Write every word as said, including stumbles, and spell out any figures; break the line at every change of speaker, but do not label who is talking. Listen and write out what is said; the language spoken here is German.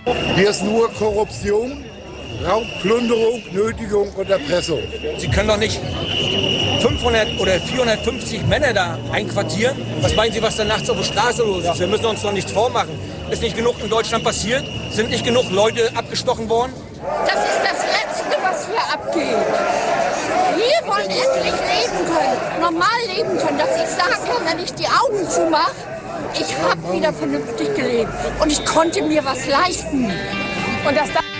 Hier ist nur Korruption, Raub, Plünderung, Nötigung und Erpressung.
Sie können doch nicht fünfhundert oder vierhundertfünfzig Männer da einquartieren. Was meinen Sie, was da nachts auf der Straße los ist? Wir müssen uns doch nichts vormachen. Ist nicht genug in Deutschland passiert? Sind nicht genug Leute abgestochen worden?
Das ist das Letzte, was hier abgeht. Wir wollen endlich leben können, normal leben können, dass ich sagen kann, wenn ich die Augen zumache, ich habe wieder vernünftig gelebt und ich konnte mir was leisten. Und das